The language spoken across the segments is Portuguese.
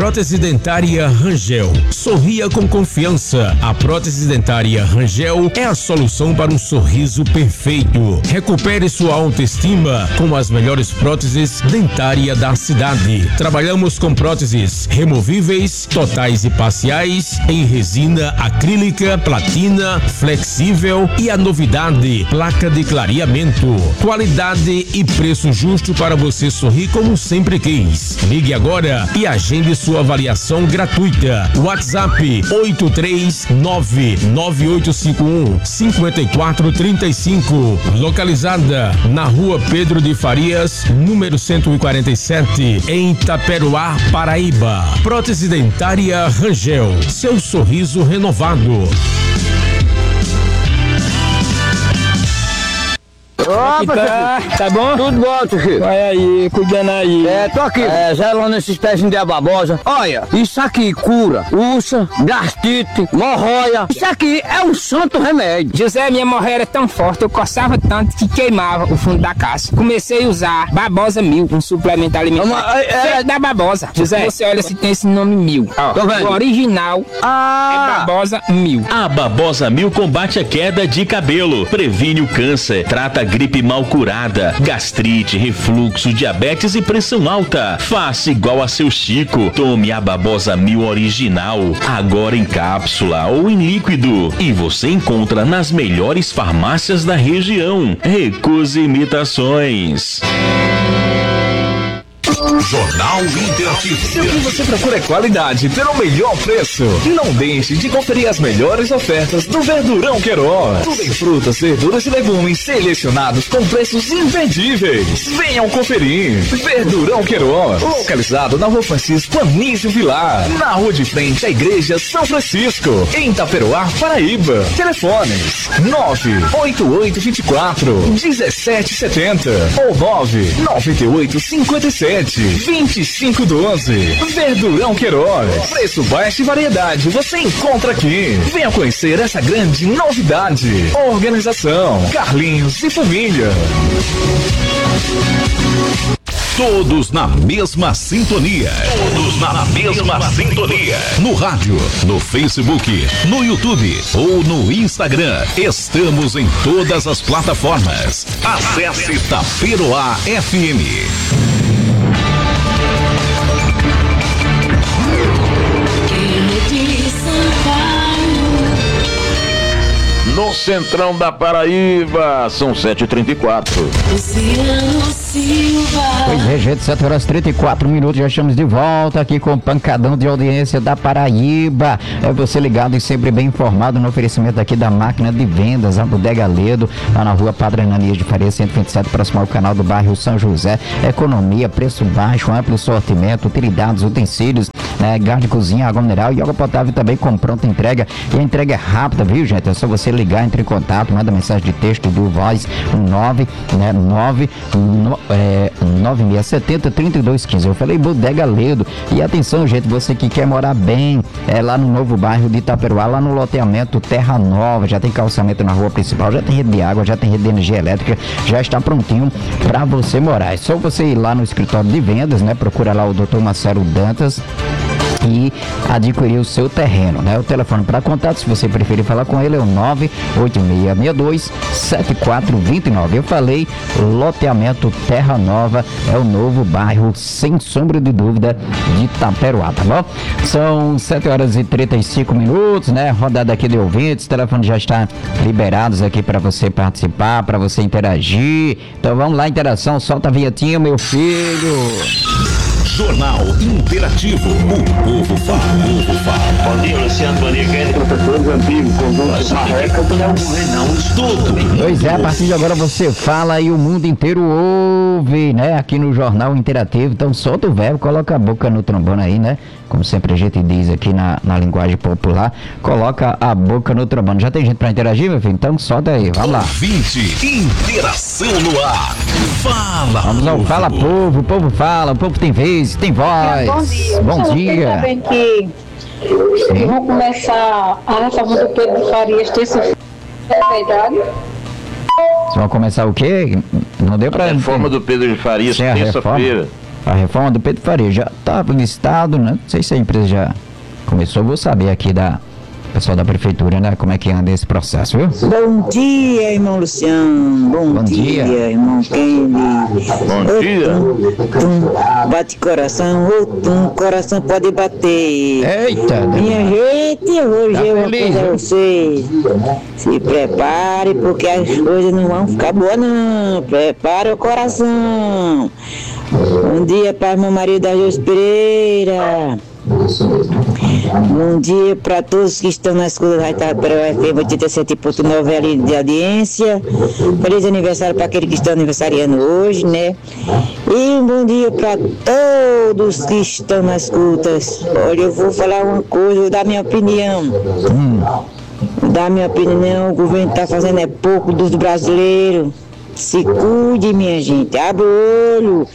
Prótese dentária Rangel. Sorria com confiança. A prótese dentária Rangel é a solução para um sorriso perfeito. Recupere sua autoestima com as melhores próteses dentárias da cidade. Trabalhamos com próteses removíveis, totais e parciais, em resina acrílica, platina, flexível e a novidade, placa de clareamento. Qualidade e preço justo para você sorrir como sempre quis. Ligue agora e agende sua avaliação gratuita. WhatsApp 83998515435. Localizada na Rua Pedro de Farias, número 147, em Itaperuá, Paraíba. Prótese dentária Rangel. Seu sorriso renovado. Opa, tá bom? Tudo bom, tio Chico? Vai aí, cuidando aí. Tô aqui, zelando esses pezinhos de babosa. Olha, isso aqui cura úlcera, gastrite, hemorroida. Isso aqui é um santo remédio. José, minha hemorroida era tão forte, eu coçava tanto que queimava o fundo da caixa. Comecei a usar Babosa 1000, um suplemento alimentar. Feito da Babosa. José, você olha se tem esse nome 1000. O original é Babosa 1000. A Babosa 1000 combate a queda de cabelo, previne o câncer, trata gripe mal curada, gastrite, refluxo, diabetes e pressão alta. Faça igual a seu Chico. Tome a Babosa 1000 original, agora em cápsula ou em líquido. E você encontra nas melhores farmácias da região. Recuse imitações. Jornal Interativo. Se o que você procura é qualidade pelo melhor preço, não deixe de conferir as melhores ofertas do Verdurão Queiroz. Tudo em frutas, verduras e legumes selecionados com preços imperdíveis. Venham conferir. Verdurão Queiroz, localizado na Rua Francisco Anísio Vilar, na rua de frente à Igreja São Francisco, em Itaperuá, Paraíba. Telefones 98824-1770 ou 99857-2512. Verdurão Queiroz. Preço baixo e variedade você encontra aqui. Venha conhecer essa grande novidade. Organização Carlinhos e Família. Todos na mesma sintonia. Todos na mesma sintonia. No rádio, no Facebook, no YouTube ou no Instagram. Estamos em todas as plataformas. Acesse Itaperuá FM. No centrão da Paraíba, são 7h34. Luciano Silva. Pois é, gente, 7h34, já estamos de volta aqui com o pancadão de audiência da Paraíba. É você ligado e sempre bem informado no oferecimento aqui da máquina de vendas, a Bodega Ledo, lá na rua Padre Ananias de Faria 127, próximo ao canal do bairro São José. Economia, preço baixo, amplo sortimento, utilidades, utensílios, gás de cozinha, água mineral e água potável também com pronta entrega. E a entrega é rápida, viu, gente? É só você ligar, entre em contato, manda mensagem de texto do voz, 9670-3215. Eu falei Bodega Ledo. E atenção, gente, você que quer morar bem, lá no novo bairro de Itaperuá, lá no loteamento Terra Nova, já tem calçamento na rua principal, já tem rede de água, já tem rede de energia elétrica, já está prontinho para você morar. É só você ir lá no escritório de vendas, procura lá o Dr. Marcelo Dantas e adquirir o seu terreno, O telefone para contato, se você preferir falar com ele, é o 98662-7429. Eu falei, loteamento Terra Nova, é o novo bairro, sem sombra de dúvida, de Itaperuá, tá bom? São 7h35, rodada aqui de ouvintes, o telefone já está liberados aqui para você participar, para você interagir. Então vamos lá, interação, solta a vinhetinha, meu filho. Jornal Interativo. O povo fala. Bom dia, Luciano. Bom dia, Kennedy, professores antigos, conjuntos, marreca, não é o governo, não. Tudo. Pois é, a partir de agora você fala e o mundo inteiro ouve, aqui no Jornal Interativo. Então solta o verbo, coloca a boca no trombone aí, Como sempre a gente diz aqui na linguagem popular, coloca a boca no trombone. Já tem gente pra interagir, meu filho? Então solta aí, vamos lá. 20, interação no ar. Fala, vamos ao Fala Povo, o povo fala, o povo tem vez, tem voz. Bom dia. Bom dia. Sabendo que vão começar a reforma do Pedro de Farias terça-feira, é verdade? Vocês vão começar o quê? Não deu pra... A reforma do Pedro de Farias, terça-feira. A reforma do Pedro Faria já estava listado, né? Não sei se a empresa já começou, vou saber aqui da pessoal da prefeitura, né? Como é que anda esse processo, viu? Bom dia, irmão Luciano. Bom dia, irmão Kendi. Bom dia. Bate coração, coração pode bater. Eita, minha gente, hoje tá eu vou feliz, contar a né? vocês. Se prepare, porque as coisas não vão ficar boas, não. Prepare o coração. Bom dia para irmão Maria da Júlia Pereira. Bom dia para todos que estão na escuta da Rádio FM 87.9 ali de audiência. Feliz aniversário para aqueles que estão aniversariando hoje, né? E um bom dia para todos que estão na escuta. Olha, eu vou falar uma coisa, vou dar minha opinião. Dar minha opinião, o governo está fazendo é pouco dos brasileiros. Se cuide, minha gente, abra o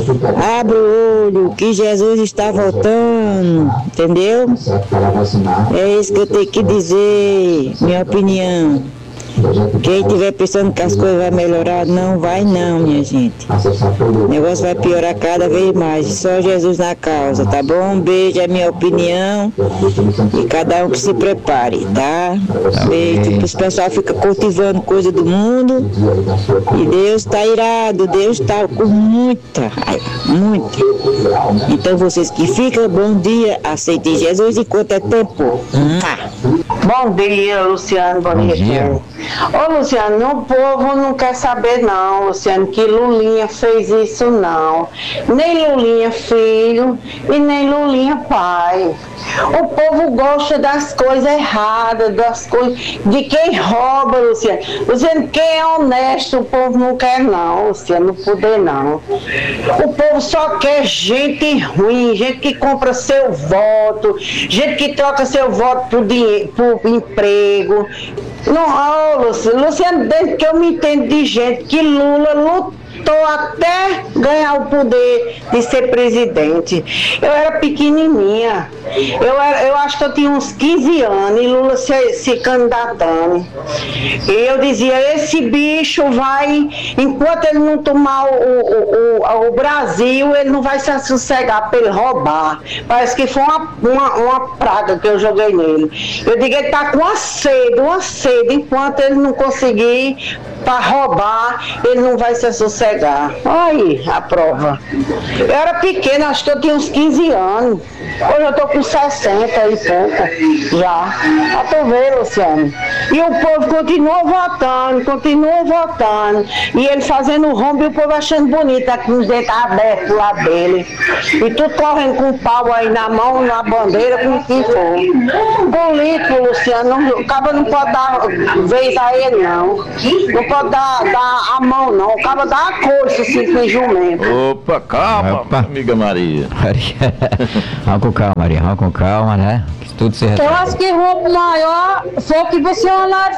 olho, que Jesus está voltando, entendeu? É isso que eu tenho que dizer, minha opinião. Quem estiver pensando que as coisas vão melhorar, não vai não, minha gente. O negócio vai piorar cada vez mais, só Jesus na causa, tá bom? Um beijo, é minha opinião, e cada um que se prepare, tá? Beijo, os pessoal fica cultivando coisa do mundo, e Deus tá irado, Deus tá com muita raiva, muita. Então vocês que ficam, bom dia, aceitem Jesus enquanto é tempo. Bom dia, Luciano, bom dia. Ô Luciano, o povo não quer saber não, Luciano, que Lulinha fez isso não. Nem Lulinha filho e nem Lulinha pai. O povo gosta das coisas erradas, das coisas de quem rouba, Luciano. Luciano, quem é honesto, o povo não quer não, Luciano, não poder não. O povo só quer gente ruim, gente que compra seu voto, gente que troca seu voto por dinheiro, por emprego. Não, Luciano, desde que eu me entendo de gente que Lula lutou até ganhar o poder de ser presidente. Eu era pequenininha, eu acho que eu tinha uns 15 anos e Lula se candidatando. E eu dizia, esse bicho vai, enquanto ele não tomar o Brasil, ele não vai se sossegar para ele roubar. Parece que foi uma praga que eu joguei nele. Eu digo, ele tá com uma sede, enquanto ele não conseguir para roubar, ele não vai se sossegar. Aí, a prova. Eu era pequena, acho que eu tinha uns 15 anos. Hoje eu tô com 60 e pouco já. Pra tu ver, Luciano. E o povo continua votando. E ele fazendo rombo e o povo achando bonito, com os dentes abertos lá dele. E tudo correndo com o pau aí na mão, na bandeira, com o que for. Político, Luciano, o cabo não pode dar vez a ele, não. Não pode dar a mão, não. O cabo dá a coisa, assim, com jumento. Opa, calma, amiga Maria. Vamos com calma, Maria, vamos com calma, né? Que tudo se resolve. Eu acho que roubo maior foi que você olhar.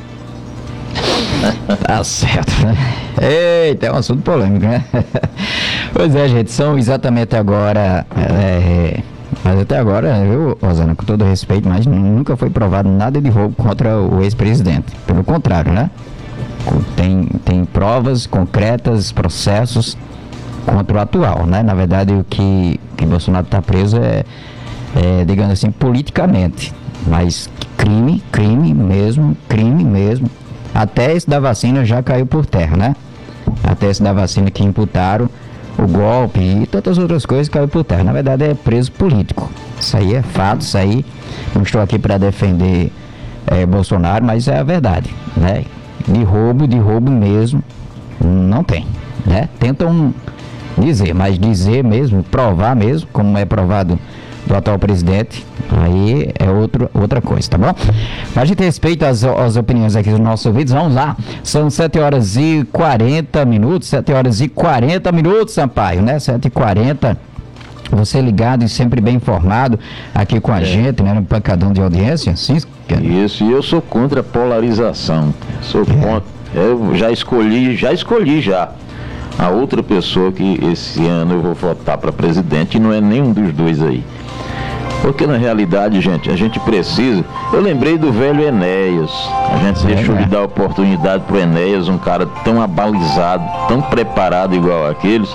Tá certo, né? Eita, é um assunto polêmico, né? Pois é, gente, são exatamente agora. Mas até agora, viu, Rosana, com todo respeito, mas nunca foi provado nada de roubo contra o ex-presidente. Pelo contrário, né? Tem provas concretas, processos contra o atual, né? Na verdade, o que Bolsonaro está preso é, digamos assim, politicamente. Mas crime mesmo. Até esse da vacina já caiu por terra, né? Até esse da vacina que imputaram, o golpe e tantas outras coisas caiu por terra. Na verdade, é preso político. Isso aí é fato, isso aí. Não estou aqui para defender Bolsonaro, mas é a verdade, né? De roubo mesmo, não tem, né? Tentam dizer, mas dizer mesmo, provar mesmo, como é provado do atual presidente, aí é outra coisa, tá bom? Mas a gente respeita as opiniões aqui dos nossos ouvintes, vamos lá, são 7 horas e 40 minutos, Sampaio, né? 7h40, você ligado e sempre bem informado aqui com a gente, né? No pancadão de audiência, sim? Isso, e eu sou contra a polarização, sou contra, eu já escolhi a outra pessoa que esse ano eu vou votar para presidente e não é nenhum dos dois aí. Porque na realidade, gente, a gente precisa. Eu lembrei do velho Enéas. A gente deixou de dar oportunidade pro Enéas, um cara tão abalizado, tão preparado igual aqueles,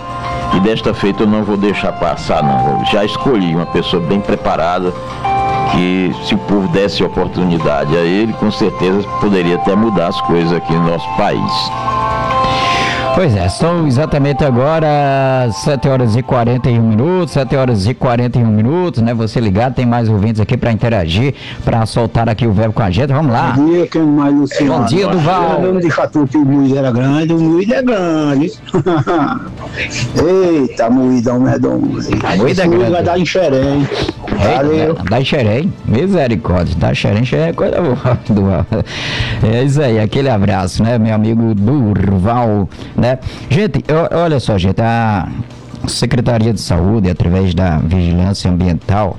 E desta feita eu não vou deixar passar, não. Eu já escolhi uma pessoa bem preparada, que se o povo desse oportunidade a ele, com certeza poderia até mudar as coisas aqui no nosso país. Pois é, são exatamente agora 7 horas e 41 minutos, 7 horas e 41 minutos, né? Você ligado, tem mais ouvintes aqui para interagir, para soltar aqui o verbo com a gente, vamos lá. Bom dia, quem mais, Luciano? Bom dia, Duval. Eu me deixar que o moído era grande, o moído é grande. Eita, moídão redondo. Moído é grande. Vai dar em Xerém. Valeu. Dá em Xerém, misericórdia, dá Xerém é coisa boa, Duval. É isso aí, aquele abraço, né, meu amigo Durval, né? Gente, olha só, gente, a Secretaria de Saúde, através da Vigilância Ambiental,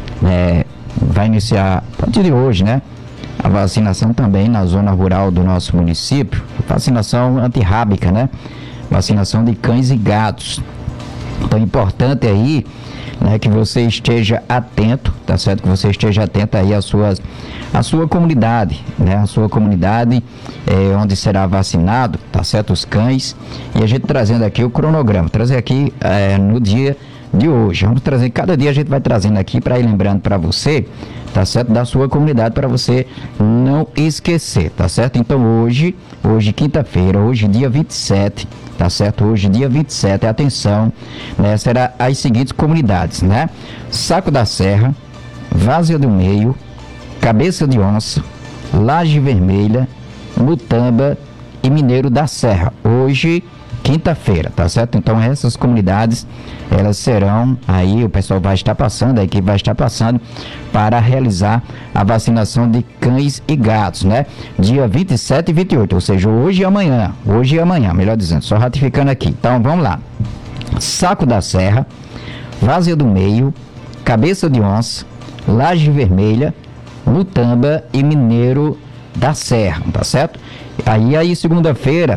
vai iniciar, a partir de hoje, né, a vacinação também na zona rural do nosso município, vacinação antirrábica, né, vacinação de cães e gatos. Então, importante aí, né, que você esteja atento, tá certo? Que você esteja atento aí à sua comunidade, né? A sua comunidade onde será vacinado, tá certo? Os cães. E a gente trazendo aqui o cronograma, trazer aqui no dia de hoje. Vamos trazer, cada dia a gente vai trazendo aqui para ir lembrando para você, tá certo? Da sua comunidade, para você não esquecer, tá certo? Então hoje quinta-feira, hoje dia 27, tá certo? Hoje dia 27, atenção, né? Será as seguintes comunidades, né? Saco da Serra, Várzea do Meio, Cabeça de Onça, Laje Vermelha, Mutamba e Mineiro da Serra. Hoje, quinta-feira, tá certo? Então essas comunidades, elas serão aí, o pessoal vai estar passando, a equipe vai estar passando para realizar a vacinação de cães e gatos, né? Dia 27 e 28, ou seja, hoje e amanhã, melhor dizendo, só ratificando aqui. Então vamos lá. Saco da Serra, Várzea do Meio, Cabeça de Onça, Laje Vermelha, Mutamba e Mineiro da Serra, tá certo? Aí segunda-feira,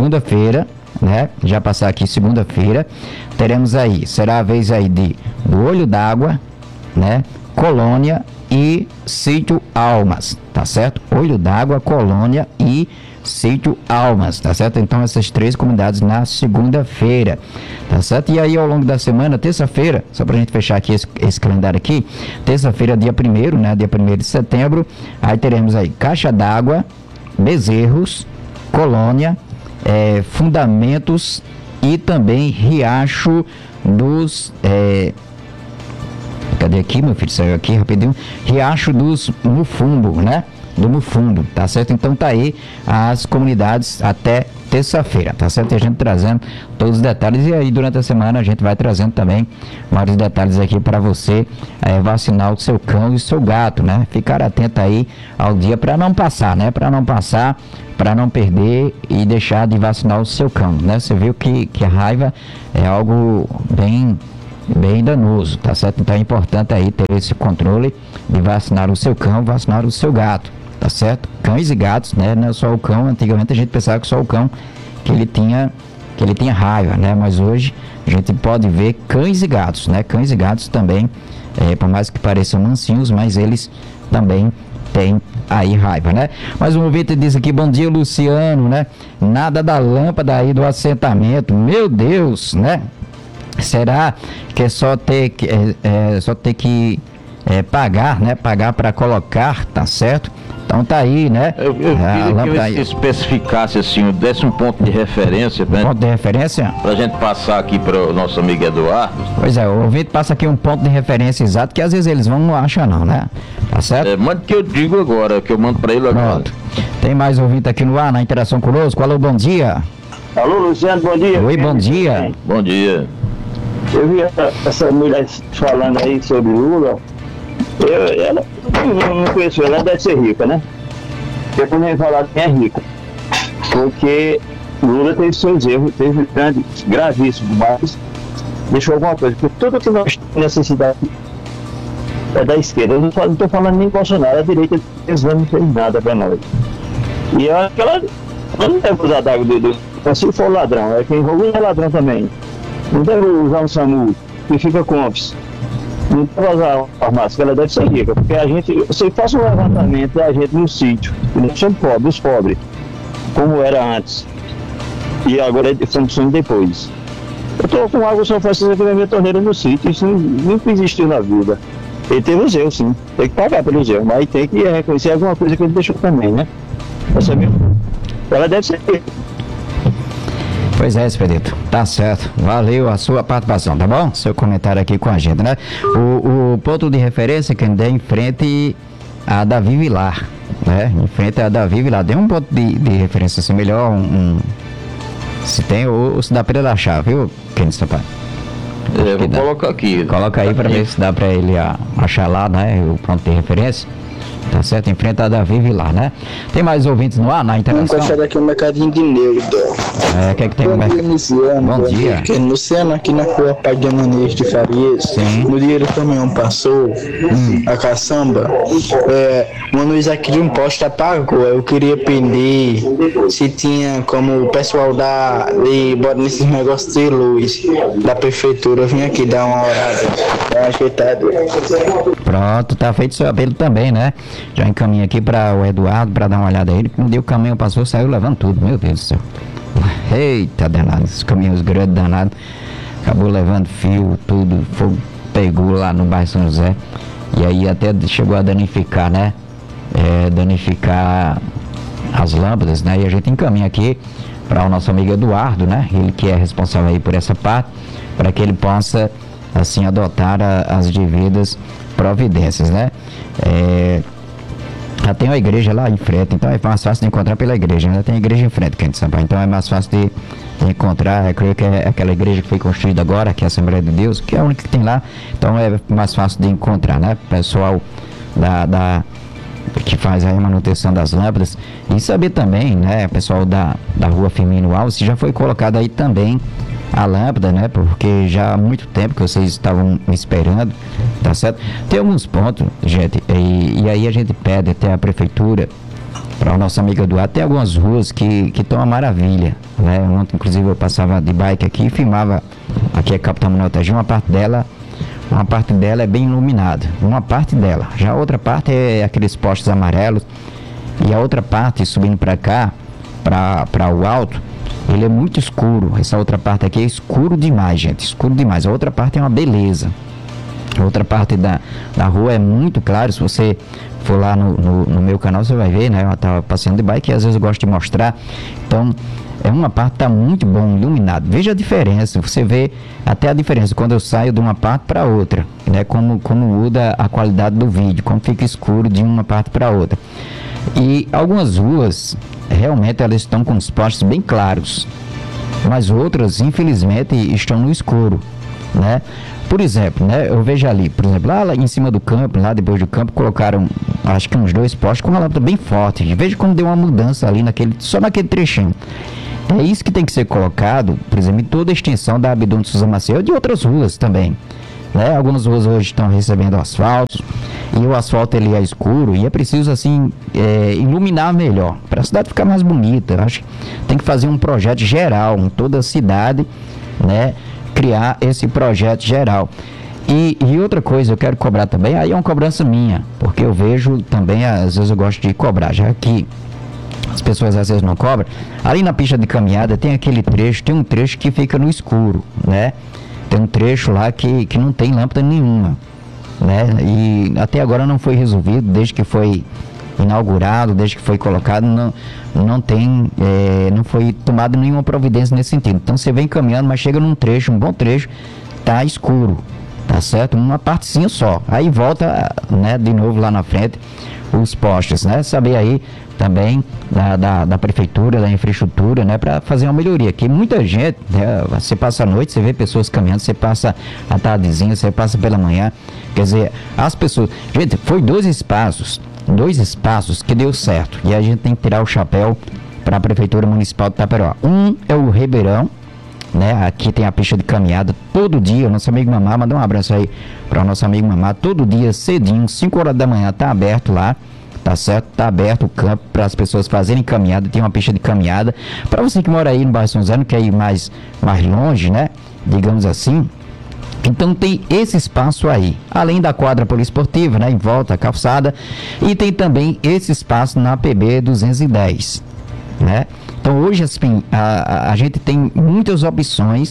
né? Já passar aqui segunda-feira, teremos aí, será a vez aí do Olho d'Água, né? Colônia e Sítio Almas, tá certo? Olho d'Água, Colônia e Sítio Almas, tá certo? Então essas três comunidades na segunda-feira, tá certo? E aí ao longo da semana, terça-feira, só pra gente fechar aqui esse calendário aqui, terça-feira, dia 1º, né? Dia 1º de setembro, aí teremos aí Caixa d'Água, Bezerros, Colônia, Fundamentos e também Riacho dos... cadê aqui, meu filho? Saiu aqui rapidinho. Riacho dos Mufumbo, né? Do Mufumbo, tá certo? Então tá aí as comunidades até terça-feira, tá certo? E a gente trazendo todos os detalhes, e aí durante a semana a gente vai trazendo também vários detalhes aqui para você vacinar o seu cão e o seu gato, né? Ficar atento aí ao dia para não passar, né? Para não perder e deixar de vacinar o seu cão, né? Você viu que a raiva é algo bem danoso, tá certo? Então é importante aí ter esse controle de vacinar o seu cão, vacinar o seu gato, tá certo? Cães e gatos, né? Não é só o cão, antigamente a gente pensava que só o cão que ele tinha raiva, né? Mas hoje a gente pode ver cães e gatos, né? Cães e gatos também, por mais que pareçam mansinhos, mas eles também têm aí raiva, né? Mas um ouvinte diz aqui, bom dia, Luciano, né? Nada da lâmpada aí do assentamento, meu Deus, né? Será que é só ter que pagar, né? Pagar para colocar, tá certo? Então tá aí, né? Eu queria que especificasse assim, desse um ponto de referência, né? Ponto de referência? Pra gente passar aqui para o nosso amigo Eduardo. Pois é, o ouvinte passa aqui um ponto de referência exato, que às vezes eles não acham não, né? Tá certo? Manda que eu digo agora, que eu mando para ele agora. Pronto. Tem mais ouvinte aqui no ar, na interação conosco. Alô, bom dia. Alô, Luciano, bom dia. Oi, bom dia. Bom dia. Eu vi essa mulher falando aí sobre Lula. Ela não conheço ela, deve ser rica, né? Porque quando ele falar que é rica, porque Lula teve seus erros, teve gravíssimos, mas deixou alguma coisa. Porque tudo que nós temos necessidade é da esquerda. Eu não estou falando nem Bolsonaro, a direita não fez nada para nós. E eu acho que ela não deve usar d'água do se for ladrão, quem roubou é ladrão também. Não deve usar um SAMU que fica cúmplice. Não deve usar uma farmácia, que ela deve ser rica. Porque a gente, você faz um levantamento da gente no sítio, e nós somos pobres, os pobres, como era antes. E agora estamos sendo depois. Eu tô com água São Francisco aqui na minha torneira no sítio, isso nunca existiu na vida. Ele teve o zelo, sim, tem que pagar pelo zelo, mas tem que reconhecer alguma coisa que ele deixou também, né? Essa minha... Ela deve ser. Pois é, Expedito, tá certo. Valeu a sua participação, tá bom? Seu comentário aqui com a gente, né? O ponto de referência que ainda é em frente a Davi Vilar, né? Em frente a Davi Vilar. Tem um ponto de referência assim, melhor, se tem ou se dá pra ele achar, viu, Kenny Sampaio? Vou colocar aqui. Coloca aí pra ver se dá pra ele achar lá, né? O ponto de referência. Tá certo? Em frente a Davi Vilar, né? Tem mais ouvintes no ar, na interação? Vamos passar daqui um mercadinho de Neuda. O que é que tem? Bom dia, Luciano. Bom dia. Aqui, Luciano, aqui na rua Padre Amanês de Farias. Sim. No dia do caminhão passou a caçamba. Uma luz aqui de um poste apagou. Eu queria pedir se tinha como o pessoal bota nesses negócios de luz da prefeitura. Eu vim aqui dar uma olhada, dar uma ajeitada. Pronto, tá feito seu apelo também, né? Já encaminho aqui para o Eduardo para dar uma olhada aí. No dia o caminhão passou, saiu levando tudo, meu Deus do céu. Eita danado, esses caminhões grandes danados. Acabou levando fio, tudo, fogo pegou lá no bairro São José. E aí até chegou a danificar, né? Danificar as lâmpadas, né? E a gente encaminha aqui para o nosso amigo Eduardo, né? Ele que é responsável aí por essa parte, para que ele possa assim adotar as devidas providências, né? Já tem uma igreja lá em frente, então é mais fácil de encontrar pela igreja, né? Tem a igreja em frente, Kenny Sampaio, então é mais fácil de encontrar. Eu creio que é aquela igreja que foi construída agora, que é a Assembleia de Deus, que é a única que tem lá, então é mais fácil de encontrar, né? Pessoal que faz a manutenção das lâmpadas. E saber também, né, pessoal da rua Firmino Alves, se já foi colocado aí também a lâmpada, né? Porque já há muito tempo que vocês estavam esperando, tá certo? Tem alguns pontos, gente, e aí a gente pede até a prefeitura, para o nosso amigo Eduardo, tem algumas ruas que estão uma maravilha, né? Ontem, inclusive, eu passava de bike aqui e filmava aqui a Capitão Manuel Tagil, uma parte dela é bem iluminada, uma parte dela, já a outra parte é aqueles postes amarelos, e a outra parte, subindo para cá, para o alto, ele é muito escuro. Essa outra parte aqui é escuro demais, gente, escuro demais. A outra parte é uma beleza. A outra parte da rua é muito claro. Se você for lá no meu canal, você vai ver, né? Eu estava passeando de bike e às vezes eu gosto de mostrar. Então, é uma parte que está muito bom, iluminado. Veja a diferença, você vê até a diferença quando eu saio de uma parte para outra, né? Como muda a qualidade do vídeo, como fica escuro de uma parte para outra. E algumas ruas, realmente, elas estão com os postes bem claros, mas outras, infelizmente, estão no escuro, né? Por exemplo, né, eu vejo ali, por exemplo, lá em cima do campo, lá depois do campo, colocaram, acho que uns 2 postes com uma lâmpada bem forte. Veja como deu uma mudança ali, só naquele trechinho. É isso que tem que ser colocado, por exemplo, em toda a extensão da Abdon de Souza Macedo e de outras ruas também, né? Algumas ruas hoje estão recebendo asfalto, e o asfalto ele é escuro, e é preciso assim iluminar melhor, para a cidade ficar mais bonita. Eu acho que tem que fazer um projeto geral em toda a cidade, né? Criar esse projeto geral. E outra coisa, eu quero cobrar também, aí é uma cobrança minha, porque eu vejo também, às vezes eu gosto de cobrar, já que as pessoas às vezes não cobram. Ali na pista de caminhada tem um trecho que fica no escuro, né? Tem um trecho lá que não tem lâmpada nenhuma, né? E até agora não foi resolvido, desde que foi inaugurado, desde que foi colocado, não foi tomada nenhuma providência nesse sentido. Então você vem caminhando, mas chega num trecho, um bom trecho, tá escuro, tá certo? Uma partezinha só, aí volta, né, de novo lá na frente os postes, né? Saber aí também da prefeitura, da infraestrutura, né, para fazer uma melhoria, que muita gente, né, você passa a noite, você vê pessoas caminhando, você passa a tardezinha, você passa pela manhã, quer dizer, as pessoas, gente, foi 2 espaços que deu certo, e a gente tem que tirar o chapéu para a prefeitura municipal de Taperoá. Um é o Ribeirão, né, aqui tem a pista de caminhada todo dia. O nosso amigo Mamá, manda um abraço aí para o nosso amigo Mamá, todo dia cedinho, 5 horas da manhã, tá aberto lá, tá certo? Tá aberto o campo para as pessoas fazerem caminhada, tem uma pista de caminhada. Para você que mora aí no bairro São José, não quer ir mais longe, né, digamos assim, então tem esse espaço aí, além da quadra poliesportiva, né, em volta à calçada, e tem também esse espaço na PB 210, né? Então hoje assim, a gente tem muitas opções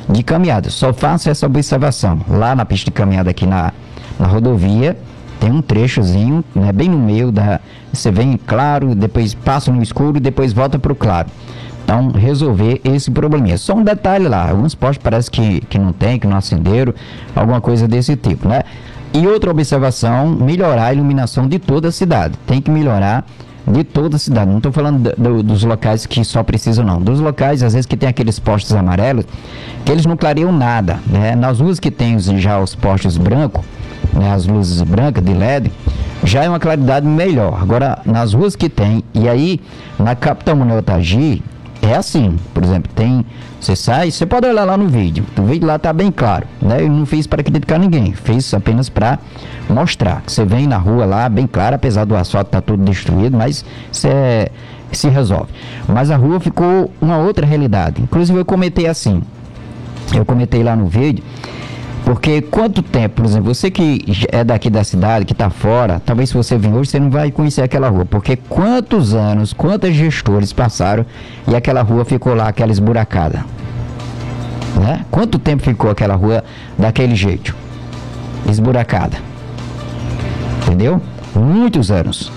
de caminhada. Só faça essa observação. Lá na pista de caminhada aqui na rodovia, tem um trechozinho, né, bem no meio você vem claro, depois passa no escuro e depois volta para o claro. Então, resolver esse probleminha. Só um detalhe lá, alguns postes parece que não tem, que não acenderam, alguma coisa desse tipo, né? E outra observação, melhorar a iluminação de toda a cidade. Tem que melhorar de toda a cidade. Não estou falando dos locais que só precisam, não. Dos locais, às vezes, que tem aqueles postes amarelos, que eles não clareiam nada, né? Nas ruas que tem já os postes brancos, né, as luzes brancas de LED, já é uma claridade melhor. Agora, nas ruas que tem, e aí, na Capitão Manuel Tagi, é assim, por exemplo, você sai, você pode olhar lá no vídeo, o vídeo lá tá bem claro, né? Eu não fiz para criticar ninguém, fiz apenas para mostrar, que você vem na rua lá, bem claro, apesar do asfalto tá todo destruído, mas se resolve. Mas a rua ficou uma outra realidade, inclusive eu comentei lá no vídeo, porque quanto tempo, por exemplo, você que é daqui da cidade, que está fora, talvez se você vir hoje, você não vai conhecer aquela rua, porque quantos anos, quantos gestores passaram e aquela rua ficou lá, aquela esburacada, né? Quanto tempo ficou aquela rua daquele jeito, esburacada, entendeu? Muitos anos,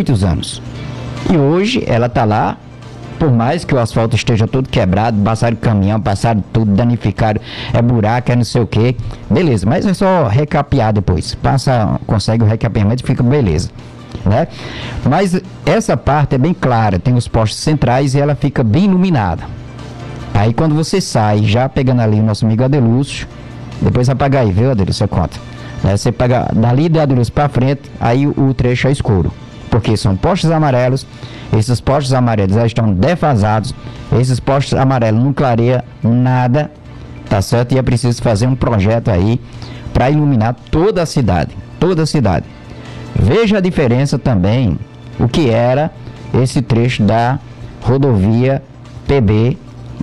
e hoje ela está lá. Por mais que o asfalto esteja todo quebrado, passaram caminhão, passaram tudo, danificaram, é buraco, é não sei o que, beleza, mas é só recapear depois, consegue o recapeamento e fica beleza, né? Mas essa parte é bem clara, tem os postes centrais e ela fica bem iluminada. Aí quando você sai, já pegando ali o nosso amigo Adelúcio, depois apaga aí, viu, Adelúcio, você conta, né? Você pega dali de Adelúcio para frente, aí o trecho é escuro, porque são postes amarelos. Esses postes amarelos já estão defasados. Esses postes amarelos não clareiam nada, tá certo? E é preciso fazer um projeto aí para iluminar toda a cidade. Toda a cidade. Veja a diferença também, o que era esse trecho da rodovia PB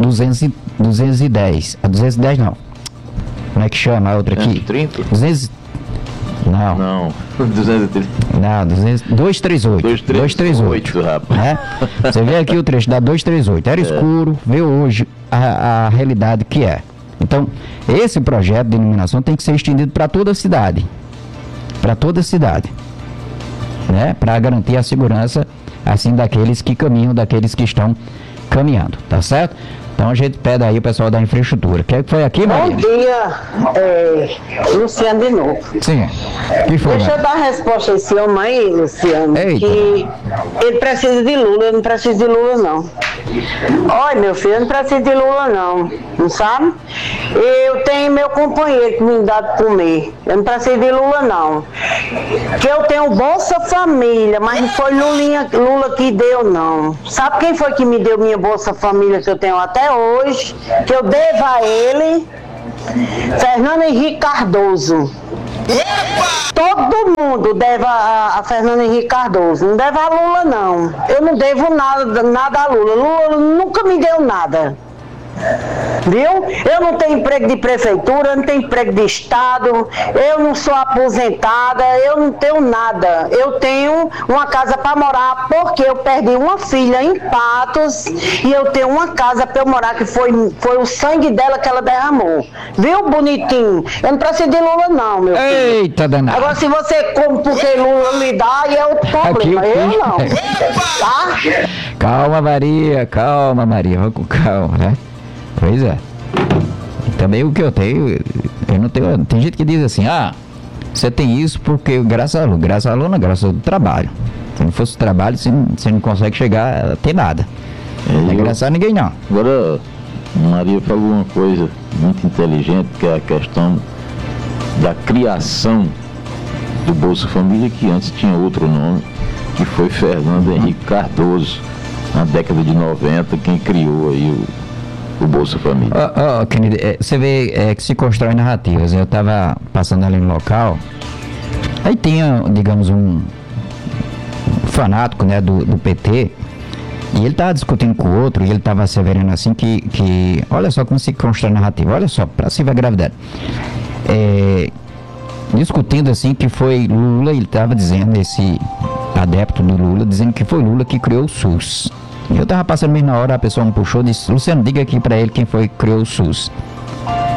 210. A 210 não. Como é que chama a outra aqui? 230? 200. Não. 230. Não, 238. 238, rapaz. Né? Você vê aqui o trecho da 238. Era escuro, vê hoje a realidade que é. Então, esse projeto de iluminação tem que ser estendido para toda a cidade. Para toda a cidade. Né? Para garantir a segurança, assim, daqueles que caminham, daqueles que estão caminhando. Tá certo? Então a gente pede aí o pessoal da infraestrutura. Quem foi aqui, Maria? Bom dia, Luciano de novo. Sim. Que foi, Deixa eu dar a resposta a esse homem aí, Luciano. Eita. Que ele precisa de Lula, eu não preciso de Lula, não. Olha, meu filho, eu não preciso de Lula, não sabe? Eu tenho meu companheiro que me dá de comer. Eu não preciso de Lula, não. Que eu tenho Bolsa Família, mas não foi Lula que deu, não. Sabe quem foi que me deu minha Bolsa Família que eu tenho até hoje? Que eu devo a ele? Fernando Henrique Cardoso. Todo mundo deve a Fernando Henrique Cardoso. Não deve a Lula, não. Eu não devo nada a Lula. Lula nunca me deu nada. Viu? Eu não tenho emprego de prefeitura, eu não tenho emprego de estado, eu não sou aposentada, eu não tenho nada. Eu tenho uma casa para morar porque eu perdi uma filha em Patos e eu tenho uma casa para eu morar que foi o sangue dela que ela derramou. Viu, bonitinho? Eu não preciso de Lula, não, meu filho. Eita, danado. Agora, se você come porque Lula lhe dá, aí é outro problema. Aqui, eu não. Tá? Calma, Maria, vamos com calma, né? Pois é. Também o que eu não tenho. Tem gente que diz assim, você tem isso porque graças a Lula. Graças a Lula, graças ao trabalho. Se não fosse o trabalho, você não consegue chegar a ter nada. Não é graças a ninguém, não. Agora, Maria falou uma coisa muito inteligente, que é a questão da criação do Bolsa Família, que antes tinha outro nome, que foi Fernando Henrique Cardoso, na década de 90, quem criou aí o Bolsa Família. Kennedy, você vê que se constrói narrativas. Eu estava passando ali no local, aí tinha, digamos, um fanático, né, do PT, e ele estava discutindo com o outro, e ele estava asseverando assim que olha só como se constrói narrativa, olha só, para se ver a gravidade. Discutindo assim que foi Lula, ele estava dizendo, esse adepto do Lula, dizendo que foi Lula que criou o SUS. Eu tava passando mesmo na hora, a pessoa me puxou e disse, Luciano, diga aqui pra ele quem foi que criou o SUS.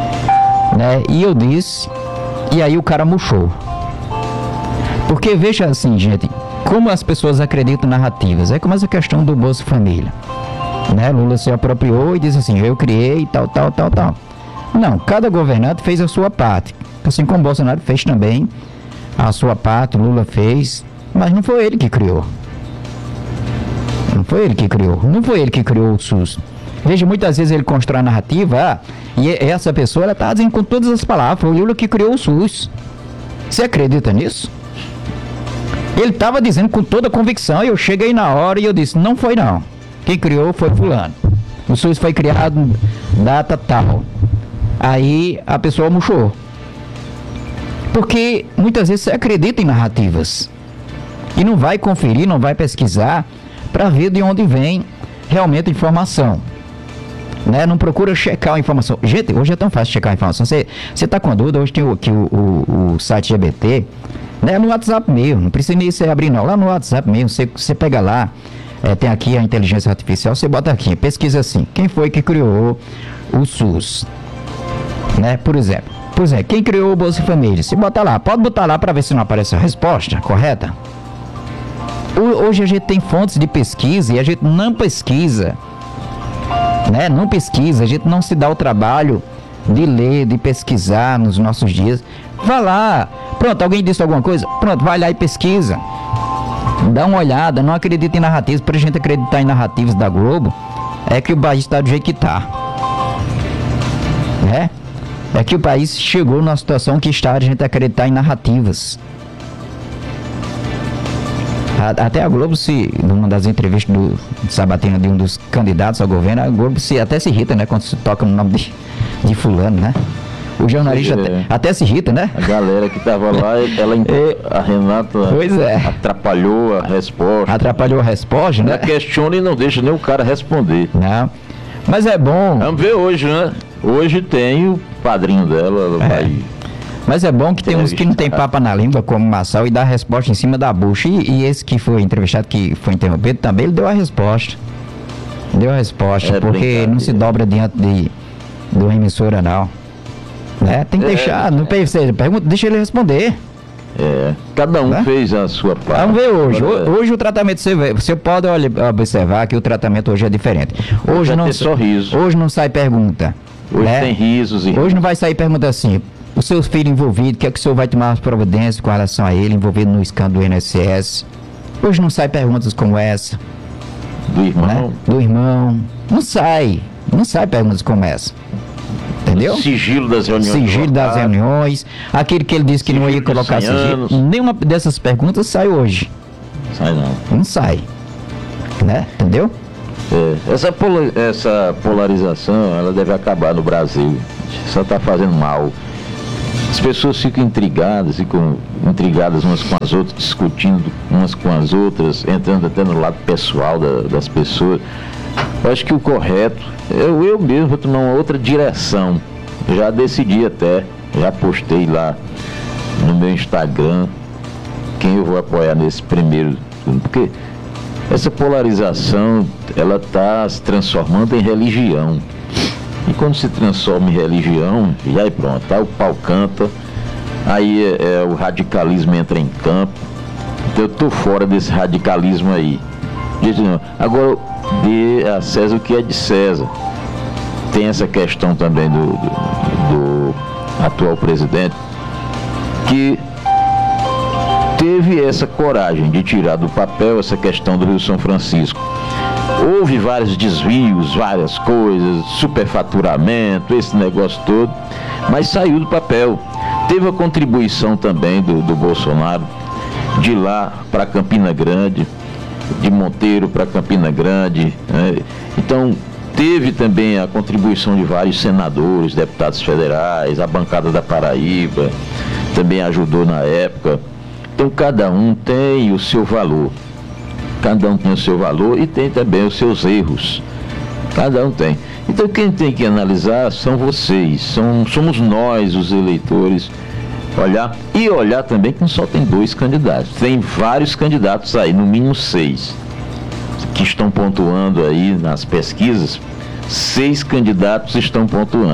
né? E eu disse, e aí o cara murchou. Porque veja assim, gente, como as pessoas acreditam em narrativas. É como essa questão do Bolsa Família, né? Lula se apropriou e disse assim, eu criei tal. Não, cada governante fez a sua parte. Assim como Bolsonaro fez também a sua parte, Lula fez, mas não foi ele que criou. Não foi ele que criou o SUS. Veja, muitas vezes ele constrói a narrativa, e essa pessoa, ela está dizendo com todas as palavras, foi o Lula que criou o SUS. Você acredita nisso? Ele estava dizendo com toda a convicção, e eu cheguei na hora e eu disse, não foi não. Quem criou foi fulano. O SUS foi criado data tal. Aí a pessoa murchou. Porque muitas vezes você acredita em narrativas e não vai conferir, não vai pesquisar para ver de onde vem realmente a informação, né? Não procura checar a informação. Gente, hoje é tão fácil checar a informação. Você está com a dúvida, hoje tem o site GBT, né? No WhatsApp mesmo, não precisa nem você abrir não, lá no WhatsApp mesmo, você pega lá, tem aqui a inteligência artificial, você bota aqui, pesquisa assim, quem foi que criou o SUS, né? Por exemplo, quem criou o Bolsa Família? Se botar lá, pode botar lá para ver se não aparece a resposta correta. Hoje a gente tem fontes de pesquisa e a gente não pesquisa, né? Não pesquisa, a gente não se dá o trabalho de ler, de pesquisar nos nossos dias. Vai lá, pronto, alguém disse alguma coisa? Pronto, vai lá e pesquisa. Dá uma olhada, não acredita em narrativas. Pra gente acreditar em narrativas da Globo, é que o país está do jeito que está, né? É que o país chegou numa situação que está, a gente acreditar em narrativas. Até a Globo, numa das entrevistas do sabatina de um dos candidatos ao governo, a Globo até se irrita, né? Quando se toca no nome de fulano, né? O jornalista até se irrita, né? A galera que estava lá, a Renata atrapalhou a resposta. Atrapalhou a resposta, né? Ela questiona e não deixa nem o cara responder. Não. Mas é bom. Vamos ver hoje, né? Hoje tem o padrinho dela, vai... Mas é bom que tem uns que não tem papa na língua, como o Massal, e dá a resposta em cima da bucha. E esse que foi entrevistado, que foi interrompido, também ele deu a resposta. Porque não se dobra diante de uma emissora, não. Né? Tem que deixar, não pergunta, deixa ele responder. Cada um fez a sua parte. Vamos ver hoje. Hoje o tratamento, você pode observar que o tratamento hoje é diferente. Hoje não sai pergunta. Hoje tem risos. Hoje não vai sair pergunta assim, o seu filho envolvido, que é que o senhor vai tomar as providências com relação a ele, envolvido no escândalo do INSS. Hoje não sai perguntas como essa. Do irmão. Né? Do irmão. Não sai perguntas como essa. Entendeu? Sigilo das reuniões. Sigilo das reuniões. Aquele que ele disse que não ia colocar sigilo. Nenhuma dessas perguntas sai hoje. Sai não. Não sai. Né? Entendeu? Essa polarização, ela deve acabar no Brasil. Só está fazendo mal. As pessoas ficam intrigadas umas com as outras, discutindo umas com as outras, entrando até no lado pessoal das pessoas. Eu acho que o correto, eu mesmo vou tomar uma outra direção. Já decidi até, já postei lá no meu Instagram quem eu vou apoiar nesse primeiro, porque essa polarização, ela está se transformando em religião. E quando se transforma em religião, e aí pronto, o pau canta, aí o radicalismo entra em campo. Então eu tô fora desse radicalismo aí. Agora, dê a César o que é de César. Tem essa questão também do atual presidente, que teve essa coragem de tirar do papel essa questão do Rio São Francisco. Houve vários desvios, várias coisas, superfaturamento, esse negócio todo, mas saiu do papel. Teve a contribuição também do Bolsonaro, de lá para Campina Grande, de Monteiro para Campina Grande, né? Então teve também a contribuição de vários senadores, deputados federais, a bancada da Paraíba também ajudou na época. Então cada um tem o seu valor. Cada um tem o seu valor e tem também os seus erros. Cada um tem. Então quem tem que analisar são vocês, somos nós, os eleitores, olhar também que não só tem 2 candidatos, tem vários candidatos aí, no mínimo 6, que estão pontuando aí nas pesquisas. 6 candidatos estão pontuando.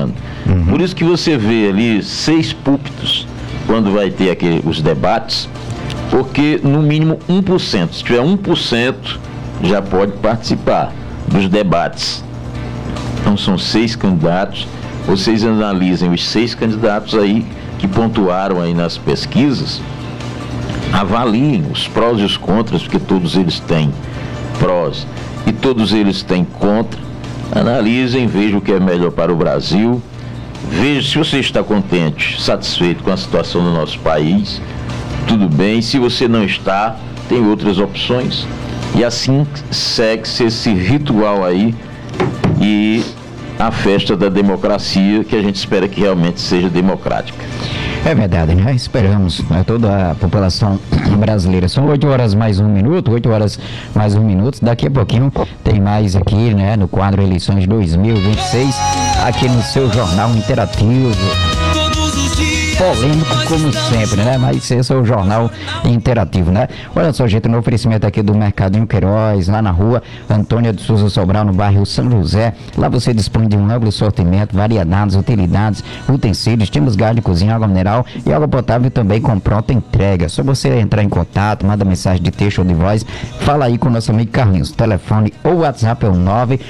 Por isso que você vê ali 6 púlpitos quando vai ter os debates, porque no mínimo 1%, se tiver 1%, já pode participar dos debates. Então são 6 candidatos, vocês analisem os 6 candidatos aí que pontuaram aí nas pesquisas, avaliem os prós e os contras, porque todos eles têm prós e todos eles têm contra. Analisem, vejam o que é melhor para o Brasil, veja se você está contente, satisfeito com a situação do nosso país, tudo bem. Se você não está, tem outras opções, e assim segue-se esse ritual aí e a festa da democracia, que a gente espera que realmente seja democrática. É verdade, né? Esperamos, né? Toda a população brasileira. São 8 horas mais 1 minuto, 8 horas mais 1 minuto. Daqui a pouquinho tem mais aqui, né? No quadro Eleições 2026, aqui no seu Jornal Interativo. Polêmico como sempre, né? Mas esse é o Jornal Interativo, né? Olha só, gente, no oferecimento aqui do Mercadinho Queiroz, lá na rua Antônia de Souza Sobral, no bairro São José. Lá você dispõe de um amplo sortimento, variedades, utilidades, utensílios, temos gás de cozinha, água mineral e água potável também com pronta entrega. Só você entrar em contato, manda mensagem de texto ou de voz, fala aí com o nosso amigo Carlinhos. Telefone ou WhatsApp é o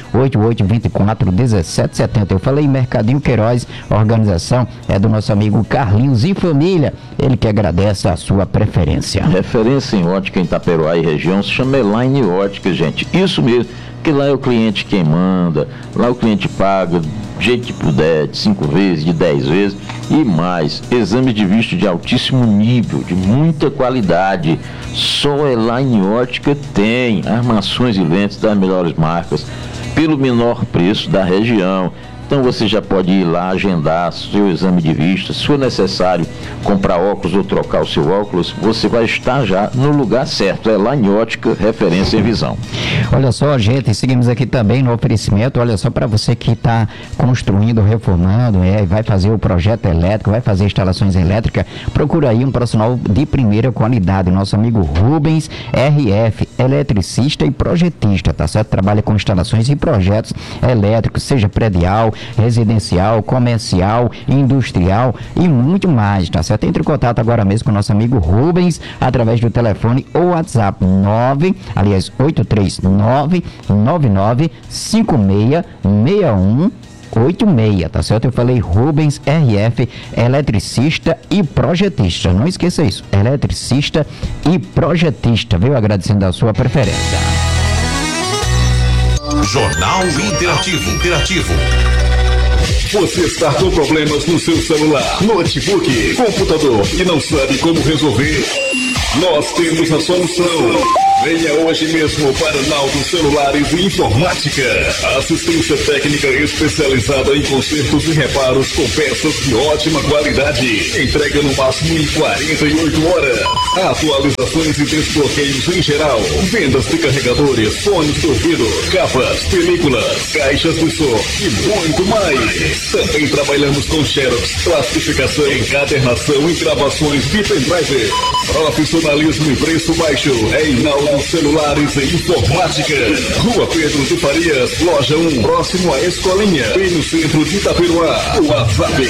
988241770. Eu falei Mercadinho Queiroz, a organização é do nosso amigo Carlinhos e família, ele que agradece a sua preferência. Referência em ótica em Itaperoá e região se chama Elaine Ótica, gente. Isso mesmo, que lá é o cliente quem manda, lá o cliente paga do jeito que puder, de 5 vezes, de 10 vezes e mais. Exame de vista de altíssimo nível, de muita qualidade. Só Elaine Ótica tem armações e lentes das melhores marcas, pelo menor preço da região. Então você já pode ir lá agendar seu exame de vista. Se for necessário comprar óculos ou trocar o seu óculos, você vai estar já no lugar certo. É Elaine Ótica, referência em visão. Olha só, gente, seguimos aqui também no oferecimento. Olha só, para você que está construindo, reformando, vai fazer o projeto elétrico, vai fazer instalações elétricas, procura aí um profissional de primeira qualidade. Nosso amigo Rubens RF, eletricista e projetista, tá certo? Trabalha com instalações e projetos elétricos, seja predial, residencial, comercial, industrial e muito mais, tá certo? Entre em contato agora mesmo com o nosso amigo Rubens através do telefone ou WhatsApp 839-9956-6186, tá certo? Eu falei Rubens RF, eletricista e projetista. Não esqueça isso, eletricista e projetista, viu? Agradecendo a sua preferência. Jornal Interativo. Você está com problemas no seu celular, notebook, computador e não sabe como resolver? Nós temos a solução. Venha hoje mesmo para Naldo Celulares e Informática. Assistência técnica especializada em consertos e reparos com peças de ótima qualidade. Entrega no máximo em 48 horas. Atualizações e desbloqueios em geral. Vendas de carregadores, fones de ouvido, capas, películas, caixas de som e muito mais. Também trabalhamos com xerox, plastificação, encadernação e gravações de pendrive. Profissionalismo e preço baixo é em Naldo Celulares e Informática. Rua Pedro de Farias, loja 1, próximo à Escolinha, bem no centro de Itaperoá. WhatsApp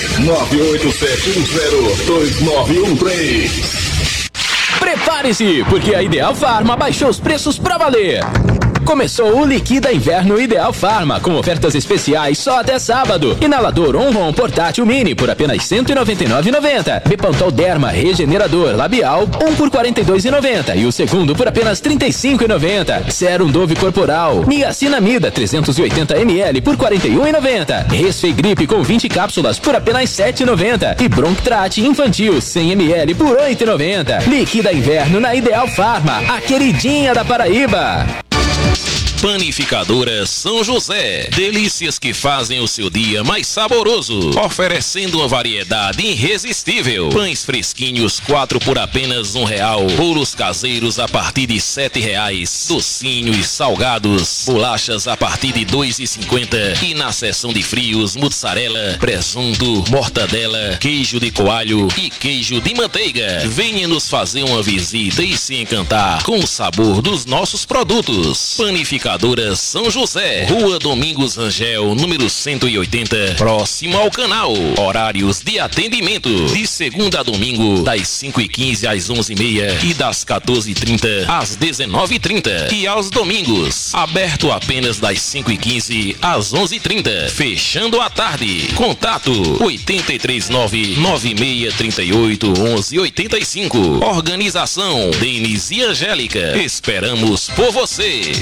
987102913. Prepare-se, porque a Ideal Farma baixou os preços pra valer. Começou o Liquida Inverno Ideal Farma, com ofertas especiais só até sábado. Inalador Onron portátil mini por apenas R$ 199,90. Bepantol Derma Regenerador Labial, 1 por R$ 42,90. E o segundo por apenas R$ 35,90. Serum Dove Corporal, Niacinamida 380 ml por R$ 41,90. Resfegripe com 20 cápsulas por apenas R$ 7,90. E Bronchtrate Infantil 100 ml por R$ 8,90. Liquida Inverno na Ideal Farma, a queridinha da Paraíba. Panificadora São José. Delícias que fazem o seu dia mais saboroso. Oferecendo uma variedade irresistível. Pães fresquinhos 4 por apenas R$1. Bolos caseiros a partir de R$7. Docinho e salgados. Bolachas a partir de R$2,50. E na seção de frios, mussarela, presunto, mortadela, queijo de coalho e queijo de manteiga. Venha nos fazer uma visita e se encantar com o sabor dos nossos produtos. Panificadora Locadora São José, Rua Domingos Rangel, número 180, próximo ao canal. Horários de atendimento, de segunda a domingo, das 5h15 às 11h30 e das 14h30 às 19h30. E aos domingos, aberto apenas das 5h15 às 11h30, fechando à tarde. Contato 839-9638-1185. Organização Denis e Angélica. Esperamos por você.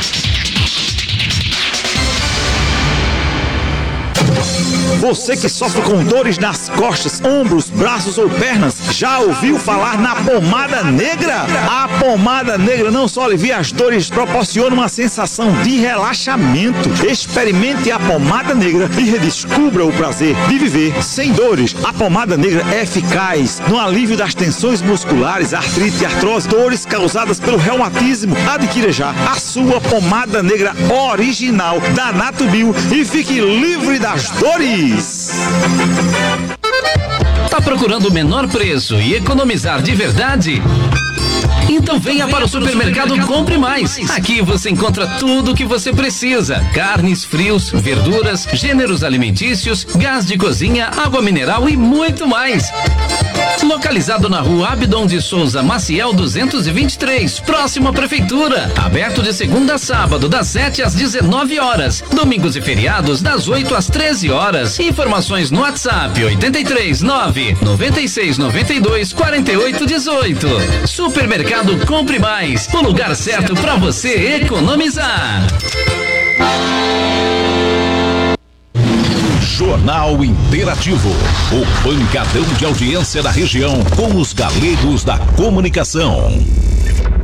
Você que sofre com dores nas costas, ombros, braços ou pernas, já ouviu falar na pomada negra? A pomada negra não só alivia as dores, proporciona uma sensação de relaxamento. Experimente a pomada negra e redescubra o prazer de viver sem dores. A pomada negra é eficaz no alívio das tensões musculares, artrite e artrose, dores causadas pelo reumatismo. Adquira já a sua pomada negra original da Natubio e fique livre das dores. Tá procurando o menor preço e economizar de verdade? Então venha para o supermercado Compre Mais. Aqui você encontra tudo o que você precisa: carnes, frios, verduras, gêneros alimentícios, gás de cozinha, água mineral e muito mais. Localizado na rua Abdon de Souza Maciel 223, próximo à prefeitura. Aberto de segunda a sábado, das 7 às 19 horas. Domingos e feriados, das 8 às 13 horas. Informações no WhatsApp 83 9 96 92 48 18. Supermercado Compre Mais, o lugar certo para você economizar. Jornal Interativo, o pancadão de audiência da região com os galegos da comunicação.